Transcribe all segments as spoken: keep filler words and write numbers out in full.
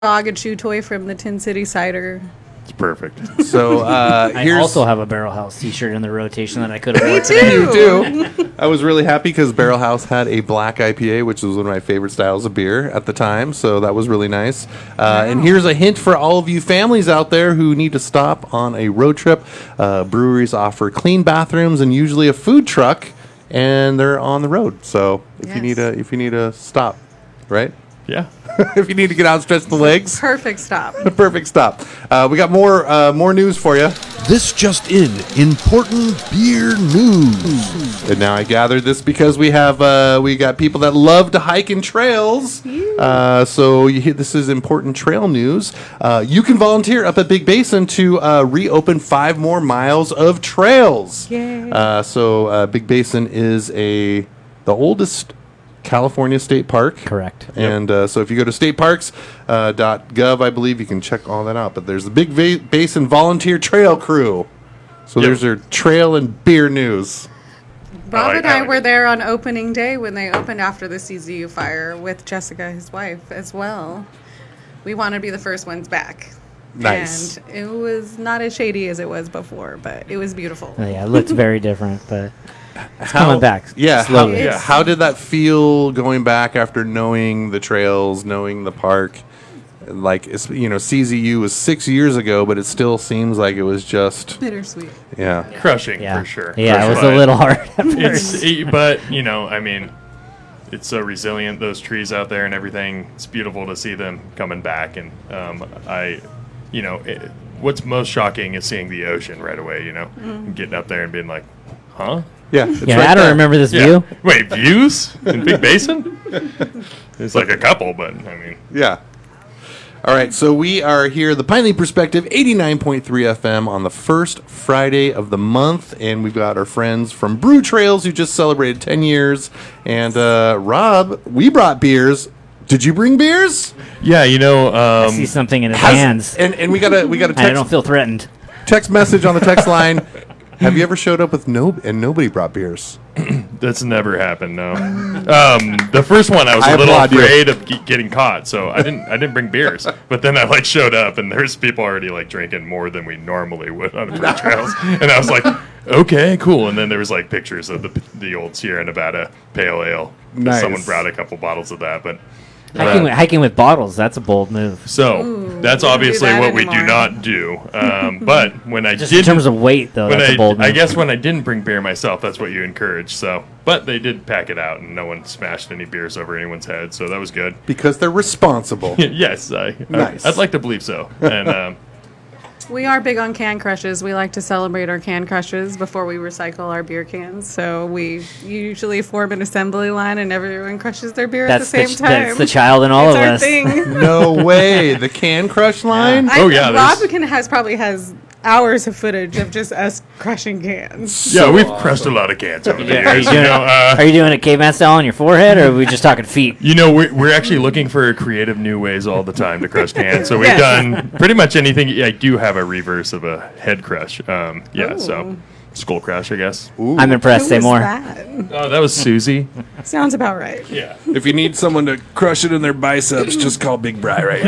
dog a chew toy from the Tin City Cider. It's perfect. So uh, I here's also have a Barrel House T-shirt in the rotation that I could have Me worn too. today. you do. I was really happy because Barrel House had a black I P A, which was one of my favorite styles of beer at the time. So that was really nice. Uh, and here's a hint for all of you families out there who need to stop on a road trip. Uh, breweries offer clean bathrooms and usually a food truck, and they're on the road. So if you Yes. need a if you need a stop, right? Yeah. If you need to get out and stretch the legs, Perfect stop. perfect stop. Uh, we got more uh, more news for you. This just in, important beer news. And now I gathered this because we have uh, we got people that love to hike in trails. Uh, so you hear, this is important trail news. Uh, you can volunteer up at Big Basin to uh, reopen five more miles of trails. Yay. Uh, so uh, Big Basin is a the oldest California state park. Correct. And uh, so if you go to state parks dot gov, I believe you can check all that out. But there's the Big Va- Basin Volunteer Trail Crew. So Yep. there's their trail and beer news. Rob like- and I I like were it. there on opening day when they opened after the C Z U fire with Jessica, his wife, as well. We want to be the first ones back. Nice. And it was not as shady as it was before, but it was beautiful. Oh, yeah, it looks very different, but it's How- coming back. Yeah, how, slowly. yeah. How did that feel going back after knowing the trails, knowing the park? Like, it's, you know, C Z U was six years ago, but it still seems like it was just, Bittersweet. yeah. Crushing Yeah, for sure. yeah, it was But a little hard at It's, first. it- but you know, I mean, it's so resilient. Those trees out there and everything. It's beautiful to see them coming back. And um, I, you know, it, what's most shocking is seeing the ocean right away. You know, and getting up there and being like, huh? Yeah, it's Yeah, right I don't there. remember this Yeah. view. Wait, views in Big Basin? There's like a couple, but I mean, Yeah. All right, so we are here, the Pine Leaf Perspective, eighty-nine point three F M on the first Friday of the month, and we've got our friends from Brew Trails who just celebrated ten years. And uh, Rob, we brought beers. Did you bring beers? yeah, you know, I um, see something in his Has- hands, And and we got a we got a and I don't text, feel threatened. text message on the text line. Have you ever showed up with no and nobody brought beers? that's never happened. No. Um, the first one, I was I a little applaud you. afraid of ge- getting caught, so I didn't. I didn't bring beers. But then I like showed up, and there's people already like drinking more than we normally would on the Brew trails, and I was like, okay, cool. And then there was like pictures of the the old Sierra Nevada Pale Ale. Nice. Someone brought a couple bottles of that, but. Hiking, with, hiking with bottles, that's a bold move. So Ooh, that's we don't do obviously that what we do anymore. not do. Um, but when I Just in did, terms of weight, though, when that's I, a bold move. I guess when I didn't bring beer myself, that's what you encourage. So, but they did pack it out, and no one smashed any beers over anyone's head, so that was good. Because they're responsible. yes, I, Nice. I, I'd like to believe so. And um, We are big on can crushes. We like to celebrate our can crushes before we recycle our beer cans. So we usually form an assembly line and everyone crushes their beer that's at the same the, time. that's the child in all it's of our us. thing. No way. The Can Crush line? I, Oh, yeah, Rob there's- can has probably has hours of footage of just us crushing cans. yeah, we've crushed a lot of cans over the Are you years. doing You it? know, uh, Are you doing a caveman style on your forehead, or are we just talking feet? You know, we're, we're actually looking for creative new ways all the time to crush cans. So we've Yes. done pretty much anything. I do have a reverse of a head crush. Um, yeah, so Ooh. skull crush, I guess. I'm impressed. Who Say was more. that? Oh, that was Susie. Sounds about right. Yeah. If you need someone to crush it in their biceps, just call Big Bri right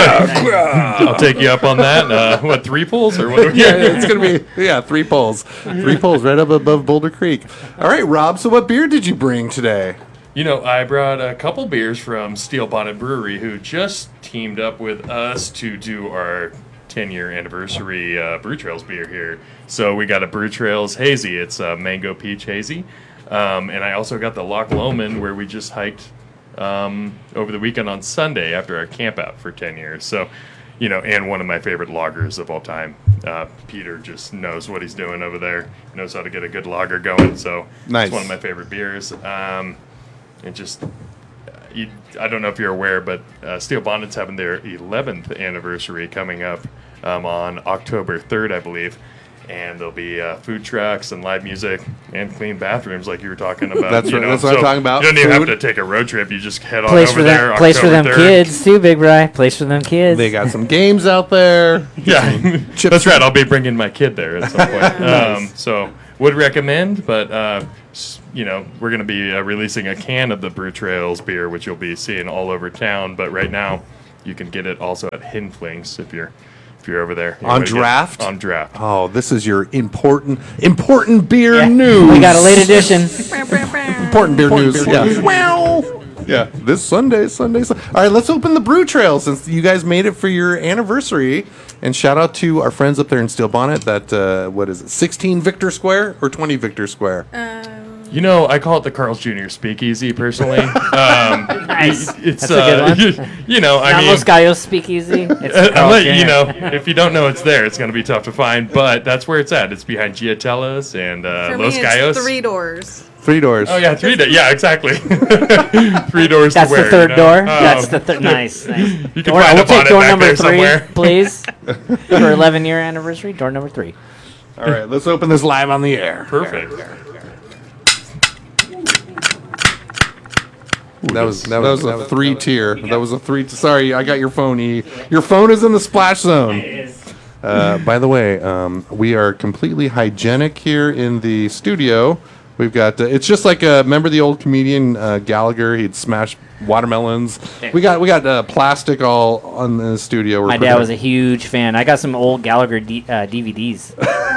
I'll take you up on that. Uh, what, three pulls or what? Yeah, it's gonna be yeah, three poles, three poles right up above Boulder Creek. All right, Rob. So, what beer did you bring today? You know, I brought a couple beers from Steel Bonnet Brewery, who just teamed up with us to do our ten-year anniversary uh, Brew Trails beer here. So we got a Brew Trails Hazy. It's a Mango Peach Hazy. Um, and I also got the Loch Lomond, where we just hiked um, over the weekend on Sunday after our camp out for ten years. So, you know, and one of my favorite lagers of all time. Uh, Peter just knows what he's doing over there. Knows how to get a good lager going. So Nice. it's one of my favorite beers. Um, and just, you, I don't know if you're aware, but uh, Steel Bonnet's having their eleventh anniversary coming up um, on October third, I believe. And there'll be uh, food trucks and live music and clean bathrooms, like you were talking about. That's you right- know? that's what I'm So talking about, You don't even food. have to take a road trip. You just head on Place over for there. them. Place for them October third. kids too, Big Bri. Place for them kids. They got some games out there. Yeah, that's right. I'll be bringing my kid there at some point. um, so would recommend, but uh, s- you know, we're going to be uh, releasing a can of the Brew Trails beer, which you'll be seeing all over town. But right now, you can get it also at Hidden Flings if you're if you're over there. You On wanna get- draft? On draft. Oh, this is your important important beer Yeah. news. We got a late edition. Important beer news. Yeah. Wow. Yeah. This Sunday, Sunday, Sunday. All right, let's open the Brew Trail since you guys made it for your anniversary. And shout out to our friends up there in Steel Bonnet. That uh, what is it? sixteen Victor Square or twenty Victor Square? You know, I call it the Carl's Junior Speakeasy personally. Um, Nice. it's That's a uh, good one. you, you know, I Not mean, Los Gallos Speakeasy. It's Uh, Carl's unless- you Junior know, if you don't know it's there, it's going to be tough to find. But that's where it's at. It's behind Giatella's and uh, For Los me, Gallos. it's three doors. Three doors. Oh yeah, three. Do- yeah, exactly. Three doors. That's to where, the third you know? door. Um, That's the third. Nice, nice. You can Door, find we'll a take bonnet door back number there three, somewhere. please, for eleven year anniversary. Door number three. All right, let's open this live on the air. Perfect. That was that was a three tier. That was a three. Sorry, I got your phone. E. Your phone is in the splash zone. Uh, by the way, um, we are completely hygienic here in the studio. We've got. Uh, it's just like uh, remember the old comedian uh, Gallagher? He'd smash watermelons. We got we got uh, plastic all on the studio. We're My dad protect- was a huge fan. I got some old Gallagher D- uh, D V Ds.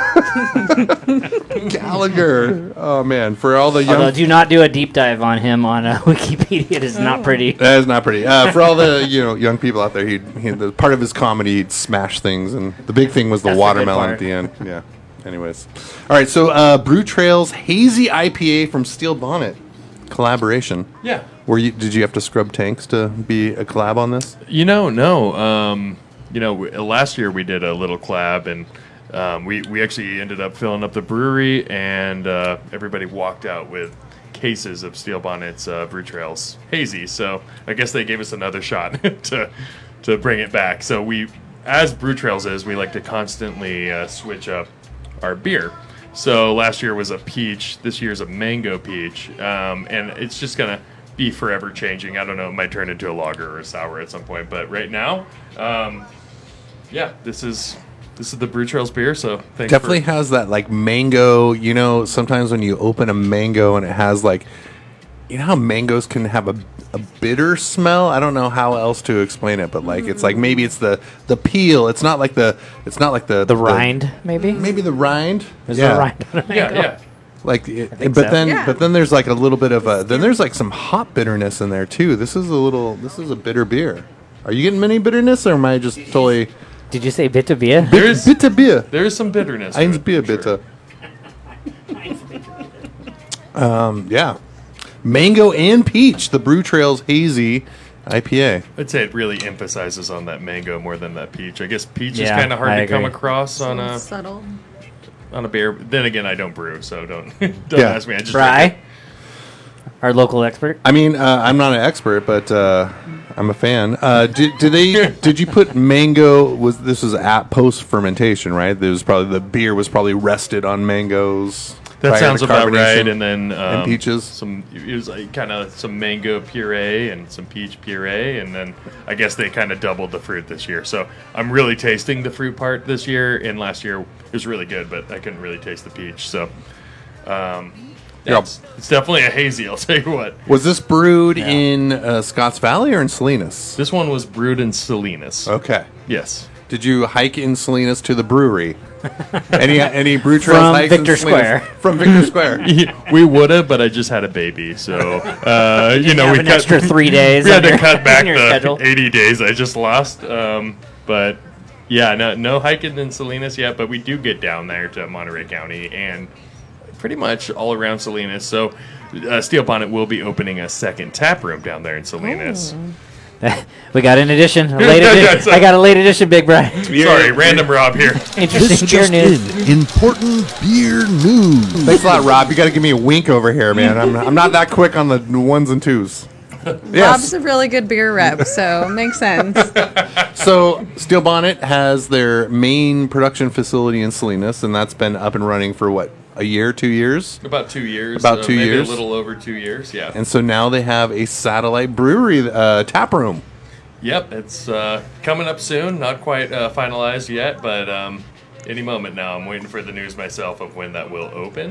Gallagher. Oh man, for all the young. Although, do not do a deep dive on him on uh, Wikipedia. It is not pretty. That is not pretty. Uh, for all the you know young people out there, he'd, he the part of his comedy he'd smash things, and the big thing was the That's the good watermelon part. at the end. Yeah. Anyways, all right. So, uh, Brew Trails Hazy I P A from Steel Bonnet collaboration. Yeah. Were you? Did you have to scrub tanks to be a collab on this? You know, no. Um, you know, w- last year we did a little collab, and um, we we actually ended up filling up the brewery, and uh, everybody walked out with cases of Steel Bonnet's uh, Brew Trails Hazy. So I guess they gave us another shot to to bring it back. So we, as Brew Trails is, we like to constantly uh, switch up our beer. So last year was a peach. This year's a mango peach, um, and it's just gonna be forever changing. I don't know. It might turn into a lager or a sour at some point, but right now, um, yeah, this is this is the Brew Trails beer. So thanks Definitely for, has that like mango. You know, sometimes when you open a mango and it has like, you know how mangoes can have a, a bitter smell. I don't know how else to explain it, but like it's like maybe it's the the peel. It's not like the it's not like the The rind, maybe. Maybe the rind. There's yeah. no rind on a yeah, mango. yeah. Like, it, think but so. then, Yeah. but then there's like a little bit of a. Then there's like some hop bitterness in there too. This is a little. This is a bitter beer. Are you getting any bitterness, or am I just totally Did you say bitter beer? There's bitter beer? there is some bitterness. to Eins it, Bier for sure. bitte. Um, yeah, mango and peach. The Brew Trails Hazy I P A. I'd say it really emphasizes on that mango more than that peach. I guess peach is Yeah, kind of hard I to come agree. across on a Subtle. on a beer. Then again, I don't brew, so don't don't Yeah. ask me. I just drink Bry, it. our local expert. I mean, uh, I'm not an expert, but uh, I'm a fan. Uh, did, did they? Did you put mango? Was this was at post fermentation, right? There was probably the beer was probably rested on mangoes. That prior to sounds about carbonation. right. And then um, peaches? Some it was like kind of some mango puree and some peach puree, and then I guess they kind of doubled the fruit this year. So I'm really tasting the fruit part this year. And last year it was really good, but I couldn't really taste the peach. So um, Yeah. it's, it's definitely a hazy. I'll tell you what. Was this brewed in uh, Scotts Valley or in Salinas? This one was brewed in Salinas. Okay. Yes. Did you hike in Salinas to the brewery? any any brew trails From hikes in Victor Salinas? Square. From Victor Square. We would have, but I just had a baby, so uh, you know Have we an cut, extra three days. we had on to your- cut back on your the schedule. eighty days I just lost. Um, but yeah, no, no hiking in Salinas yet, but we do get down there to Monterey County and pretty much all around Salinas. So uh, Steel Bonnet will be opening a second tap room down there in Salinas. We got an edition. A Yeah, late yeah, edition. so- I got a late edition, Big Brian. Sorry, random Rob here. Interesting beer news. important beer news. Thanks a lot, Rob. You got to give me a wink over here, man. I'm, I'm not that quick on the ones and twos. Bob's Yes. a really good beer rep, so makes sense. So Steel Bonnet has their main production facility in Salinas, and that's been up and running for what, a year, two years? About two years. About uh, two maybe years. a little over two years. Yeah. And so now they have a satellite brewery uh, tap room. Yep, it's uh, coming up soon. Not quite uh, finalized yet, but um, any moment now. I'm waiting for the news myself of when that will open.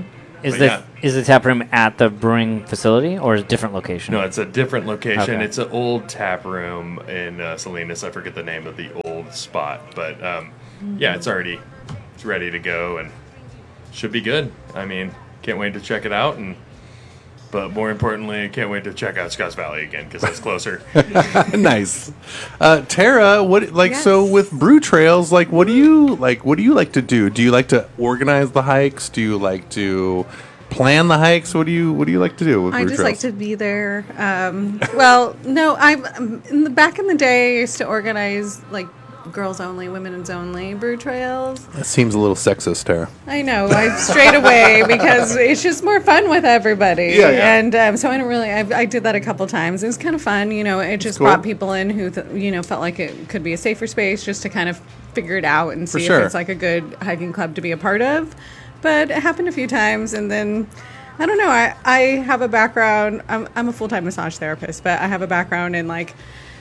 Is But the yeah. is the tap room at the brewing facility or a different location? No, it's a different location. Okay. It's an old tap room in uh, Salinas. I forget the name of the old spot, but um, yeah, it's already it's ready to go and should be good. I mean, can't wait to check it out, and but more importantly, can't wait to check out Scotts Valley again because it's closer. Nice. Uh, Tara, what like Yes. so with Brew Trails, like what do you like what do you like to do? Do you like to organize the hikes? Do you like to plan the hikes? What do you what do you like to do with I Brew just Trails? like to be there. Um, well, no, I um, in the back in the day I used to organize like girls only, women's only brew trails. That seems a little sexist, Tara. I know. I strayed away because it's just more fun with everybody. Yeah, yeah. And um, so I don't really. I, I did that a couple times. It was kind of fun. You know, it just cool. brought people in who th- you know felt like it could be a safer space just to kind of figure it out and For see sure. if it's like a good hiking club to be a part of. But it happened a few times, and then. I don't know. I, I have a background. I'm, I'm a full time massage therapist, but I have a background in like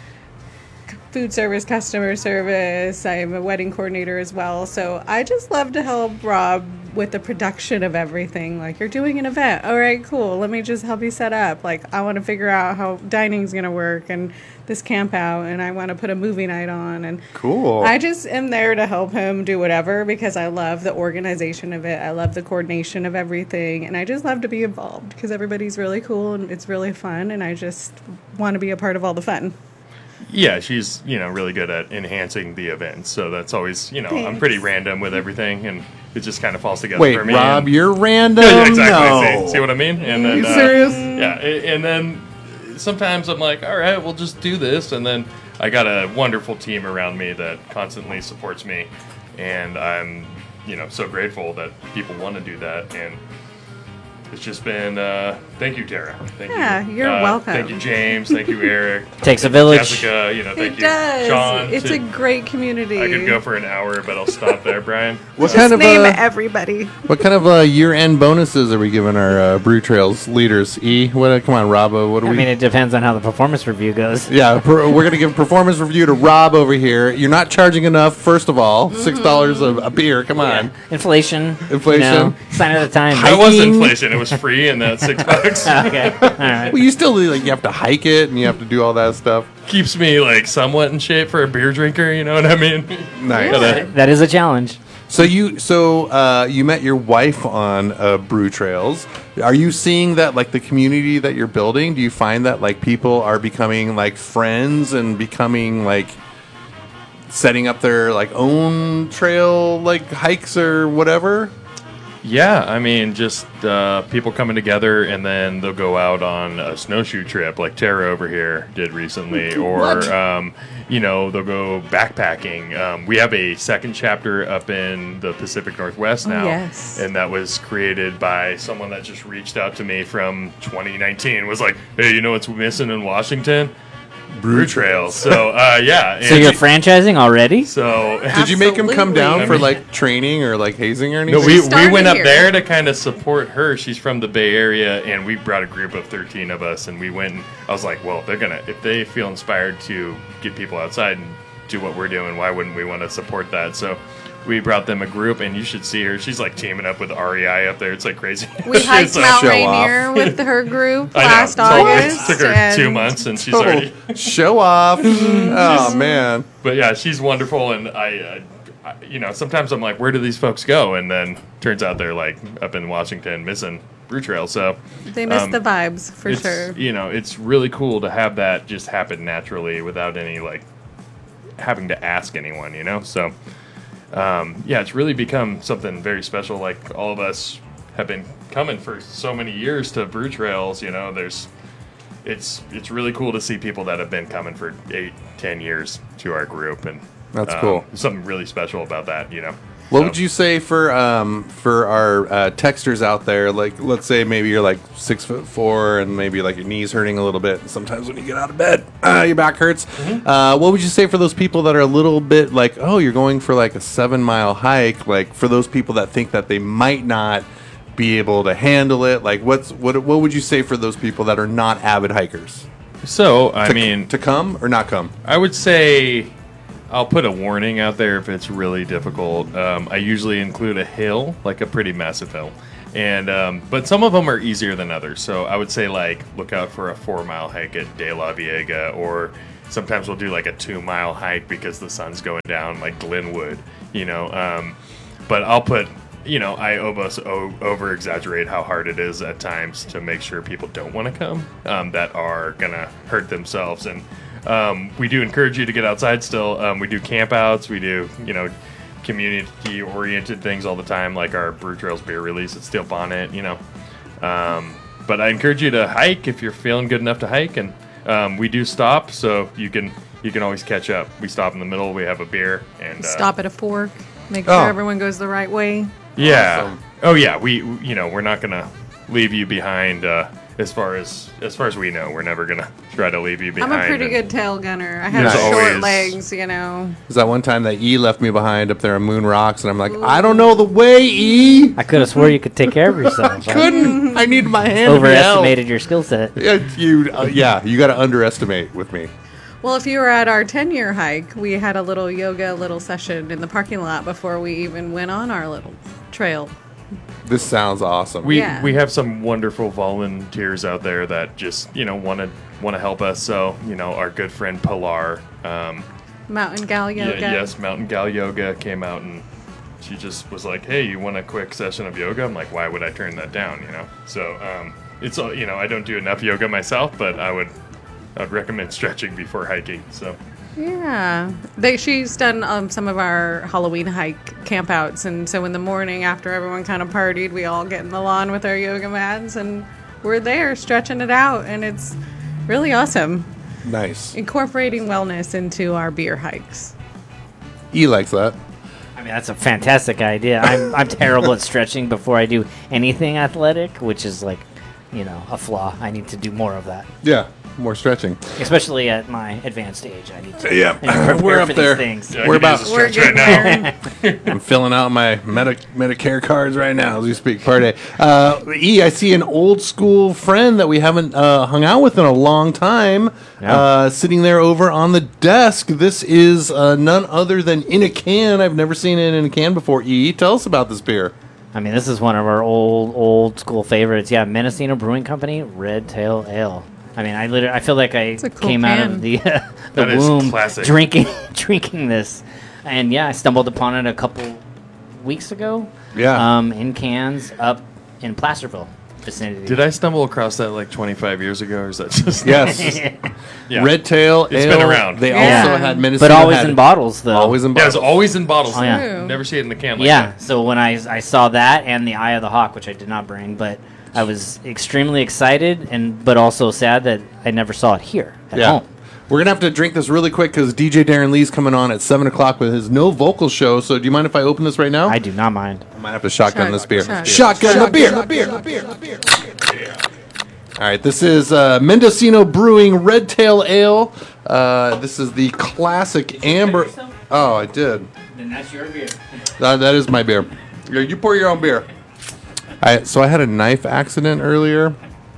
food service, customer service. I'm a wedding coordinator as well. So I just love to help Rob with the production of everything. Like, you're doing an event. All right, cool. Let me just help you set up. Like, I want to figure out how dining's going to work and this camp out, and I want to put a movie night on. And Cool. I just am there to help him do whatever because I love the organization of it. I love the coordination of everything. And I just love to be involved because everybody's really cool and it's really fun. And I just want to be a part of all the fun. Yeah, she's, you know, really good at enhancing the event. So that's always, you know, I'm Thanks. pretty random with everything, and it just kind of falls together Wait, for me. Rob, and- you're random. Yeah, exactly. No. See, see what I mean? And then, You uh, serious? Yeah, a- and then sometimes I'm like, all right, we'll just do this. And then I got a wonderful team around me that constantly supports me. And I'm, you know, so grateful that people want to do that. And it's just been, uh, thank you, Tara. Thank Yeah, you. you're Uh, welcome. Thank you, James. Thank you, Eric. Takes a Thank you, village. Jessica, you know, thank It you, does. Sean. It's to- a great community. I could go for an hour, but I'll stop there, Brian. What Just kind of name uh, everybody. what kind of uh, year-end bonuses are we giving our uh, Brew Trails leaders? E, what? Come on, Robbo. What do I we? mean, it depends on how the performance review goes. Yeah, per, we're going to give a performance review to Rob over here. You're not charging enough, first of all. six dollars a, a beer. Come on. Inflation. Inflation. You know, sign of the time. That was Hiking. inflation. It was free, and that's six bucks. Okay. All right. Well, you still like you have to hike it and you have to do all that stuff. Keeps me like somewhat in shape for a beer drinker. You know what I mean? Nice. Gotta- That is a challenge. So you so uh, you met your wife on uh, Brew Trails. Are you seeing that like the community that you're building? Do you find that like people are becoming like friends and becoming like setting up their like own trail like hikes or whatever? Yeah, I mean, just uh, people coming together, and then they'll go out on a snowshoe trip, like Tara over here did recently, or um, you know, they'll go backpacking. Um, we have a second chapter up in the Pacific Northwest now, yes. and that was created by someone that just reached out to me from twenty nineteen. Was like, hey, you know what's missing in Washington? Brew Trails. So uh, yeah, So and- you're franchising already? so. Did you make him come Absolutely. down I for mean- like training or like hazing or anything? No, we, we started went up here. there to kind of support her. She's from the Bay Area, and we brought a group of thirteen of us, and we went. And I was like, well, they're gonna if they feel inspired to get people outside and do what we're doing, why wouldn't we want to support that? So we brought them a group, and you should see her. She's like teaming up with R E I up there. It's like crazy. We She's hiked like- Mount show Rainier with her group I know. last So it August. took her and two months, and she's Oh, already. show off. Oh man. But yeah, she's wonderful, and I, uh, I, you know, sometimes I'm like, where do these folks go? And then turns out they're like up in Washington missing Brew Trail. So They missed um, the vibes for it's, sure. You know, it's really cool to have that just happen naturally without any like having to ask anyone. You know, so um, yeah, it's really become something very special. Like all of us have been coming for so many years to Brew Trails. You know, there's it's it's really cool to see people that have been coming for eight, ten years to our group, and That's um, cool. there's something really special about that. You know. What So- would you say for um, for our uh, texters out there? Like, let's say maybe you're like six foot four, and maybe like your knees hurting a little bit. Sometimes when you get out of bed, uh, your back hurts. Uh, what would you say for those people that are a little bit like, oh, you're going for like a seven mile hike? Like for those people that think that they might not be able to handle it. Like, what's what what would you say for those people that are not avid hikers? So I To- mean, to come or not come? I would say I'll put a warning out there if it's really difficult. Um, I usually include a hill, like a pretty massive hill, And um, but some of them are easier than others. So I would say like look out for a four mile hike at De La Viega, or sometimes we'll do like a two mile hike because the sun's going down, like Glenwood, you know. Um, but I'll put, you know, I almost o- over exaggerate how hard it is at times to make sure people don't want to come um, that are gonna hurt themselves. And um, we do encourage you to get outside still. Um, we do campouts. We do, you know, community-oriented things all the time, like our Brew Trails beer release at Steel Bonnet, you know. Um, but I encourage you to hike if you're feeling good enough to hike, and um, we do stop, so you can you can always catch up. We stop in the middle. We have a beer and uh, Stop at a fork. Make Oh. sure everyone goes the right way. Yeah. Awesome. Oh yeah. We you know we're not gonna leave you behind. Uh, as far as as far as we know, we're never gonna try to leave you behind. I'm a pretty and- good tail gunner. I have There's short always- legs, you know. Is that one time that E left me behind up there on Moon Rocks, and I'm like, I don't know the way, E. I could have swore you could take care of yourself. I Couldn't. I need my hand. overestimated your skill set. To be held. Yeah, you. Uh, yeah, you got to underestimate with me. Well, if you were at our ten-year hike, we had a little yoga little session in the parking lot before we even went on our little trail. This sounds awesome. We Yeah. we have some wonderful volunteers out there that just you know want to want to help us. So you know our good friend Pilar, um, Mountain Gal yeah, Yoga. yes, Mountain Gal Yoga came out and she just was like, "Hey, you want a quick session of yoga?" I'm like, "Why would I turn that down?" You know. So um, it's all you know. I don't do enough yoga myself, but I would I would recommend stretching before hiking. So Yeah. They, she's done um, some of our Halloween hike campouts. And so in the morning, after everyone kind of partied, we all get in the lawn with our yoga mats and we're there stretching it out. And it's really awesome. Nice. Incorporating wellness into our beer hikes. E likes that. I mean, that's a fantastic idea. I'm I'm terrible at stretching before I do anything athletic, which is like, you know, a flaw. I need to do more of that, Yeah, more stretching. especially at my advanced age. I need to Yeah, I need to prepare we're up for there. these things. yeah, I We're could use about- a We're stretch right getting now. there. I'm filling out my Medi- Medicare cards right now as we speak. Party. Uh, e, I see an old school friend that we haven't uh, hung out with in a long time Yeah. uh, sitting there over on the desk. This is uh, none other than In a Can. I've never seen it in a can before. E, tell us about this beer. I mean, this is one of our old, old school favorites. Yeah, Mendocino Brewing Company, Red Tail Ale. I mean, I literally, I feel like I a cool came out can. of the uh, the That is womb classic. drinking drinking this, and yeah, I stumbled upon it a couple weeks ago. Yeah. Um, in cans up in Placerville vicinity. Did I stumble across that like twenty-five years ago, or is that just Yes. Yeah. Red Tail It's Ale. been around. They Yeah. also had Mendocino. but always had in bottles though. Always in Yeah, it's bottles. always in bottles. Oh, yeah. True. Never see it in the can like yeah. that. So when I I saw that and the Eye of the Hawk, which I did not bring, but I was extremely excited and but also sad that I never saw it here at Yeah. home. We're going to have to drink this really quick because D J Darren Lee's coming on at seven o'clock with his no vocal show. So do you mind if I open this right now? I do not mind. I might have to shotgun Shot- this beer. shot- Shotgun the beer. The beer. The beer. The beer. All right, this is uh, Mendocino Brewing Red Tail Ale. Uh, this is the classic amber. Oh, I did. Then that's your beer. That, that is my beer. Yeah, you pour your own beer. I, so I had a knife accident earlier.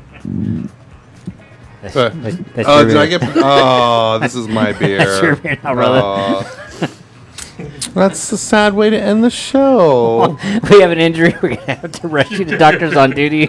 That's, Uh, that's, that's Oh, your did I beer. get? Oh, this is my beer. That's your beer now, brother. Oh. That's a sad way to end the show. We have an injury. We're gonna have to rush you to doctors on duty.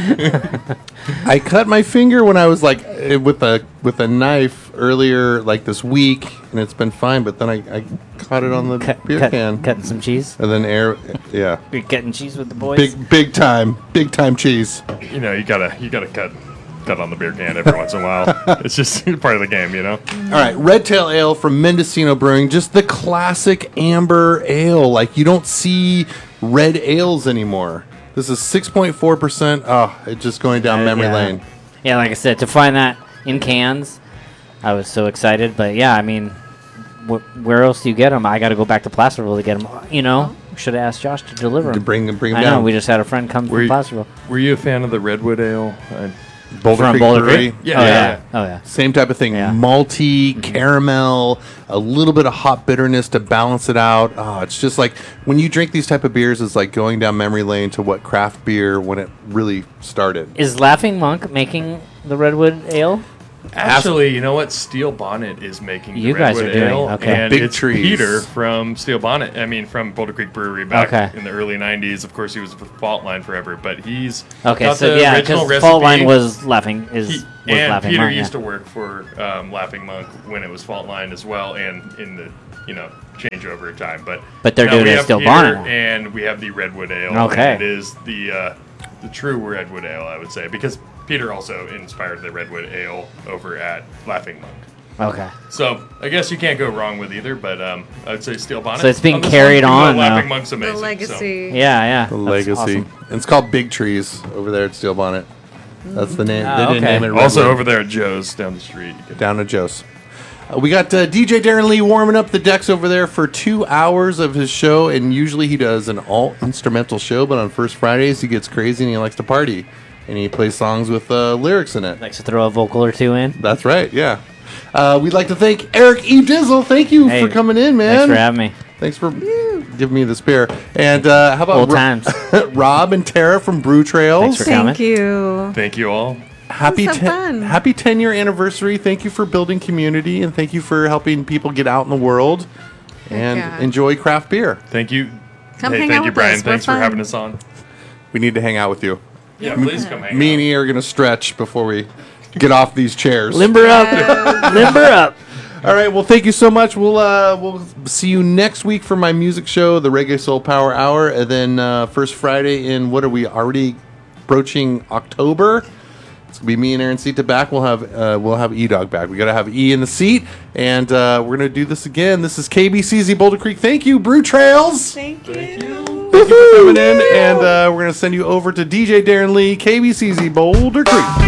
I cut my finger when I was like eh, with a with a knife earlier, like this week, and it's been fine. But then I, I caught it on the Cut, beer cut- can, cutting some cheese. and then air. Yeah, You're cutting cheese with the boys. big big time, big time cheese. You know, you gotta you gotta cut cut on the beer can every once in a while. It's just part of the game, you know. All right, Red Tail Ale from Mendocino Brewing, just the classic amber ale. Like you don't see red ales anymore. This is six point four percent. Oh, it's just going down Uh, memory yeah. lane. Yeah, like I said, to find that in cans, I was so excited. But yeah, I mean, wh- where else do you get them? I got to go back to Placerville to get them. You know, should have asked Josh to deliver To them. bring bring I them know. down. We just had a friend come Were from you- Placerville. Were you a fan of the Redwood Ale? I, Boulder From Creek Boulder Brewery. Creek? Yeah, oh, yeah, yeah. yeah. Oh, yeah. Same type of thing. Yeah. Malty, caramel, a little bit of hot bitterness to balance it out. Oh, it's just like when you drink these type of beers, it's like going down memory lane to what craft beer when it really started. Is Laughing Monk making the Redwood Ale? Actually, you know what? Steel Bonnet is making the You guys are Redwood doing- Ale, okay. and Big it's Trees. Peter from Steel Bonnet. I mean, from Boulder Creek Brewery back Okay. in the early nineties. Of course, he was with Fault Line forever, but he's Okay, got so the yeah, original because recipe. Fault Line was laughing is He, was and laughing. Peter Monk, used yeah. to work for um, Laughing Monk when it was Fault Line as well, and in the you know changeover time. But But they're now doing we it have Steel Peter, Bonnet now. and we have the Redwood Ale. Okay. and it is the uh, the true Redwood Ale, I would say, because Peter also inspired the Redwood Ale over at Laughing Monk. Okay. So I guess you can't go wrong with either, but um, I would say Steel Bonnet. So it's being On this carried one, even on though Laughing now. Monk's The amazing. so- legacy. Yeah, yeah. The That's legacy. awesome. And it's called Big Trees over there at Steel Bonnet. That's the name. Oh, they didn't okay. name it Also Redwood. over there at Joe's down the street. You can- Down to Joe's. Uh, we got uh, D J Darren Lee warming up the decks over there for two hours of his show, and usually he does an all instrumental show, but on First Fridays he gets crazy and he likes to party, and he plays songs with uh, lyrics in it. Likes to throw a vocal or two in. That's right, yeah. Uh, we'd like to thank Eric E. Dizzle. Thank you Hey, for coming in, man. Thanks for having me. Thanks for giving me this beer. And uh, how about Old Ro- times. Rob and Tara from Brew Trails? Thanks for coming. Thank you. Thank you all. Happy so fun. happy ten year anniversary. Thank you for building community, and thank you for helping people get out in the world and yeah. enjoy craft beer. Thank you. Come hey, hang thank out you, with Brian. us. We're Thanks for fun. having us on. We need to hang out with you. Yeah, please come hang Me out. and E are going to stretch before we get off these chairs. Limber up. Limber up. All right. Well, thank you so much. We'll uh, we'll see you next week for my music show, the Reggae Soul Power Hour, and then uh, first Friday in what are we already approaching October? It's gonna be me and Aaron Sita back. We'll have uh, we'll have E Dog back. We gotta have E in the seat, and uh, we're gonna do this again. This is K B C Z Boulder Creek. Thank you, Brew Trails. Thank you. Thank you for coming in, and uh, we're gonna send you over to D J Darren Lee, K B C Z Boulder Creek.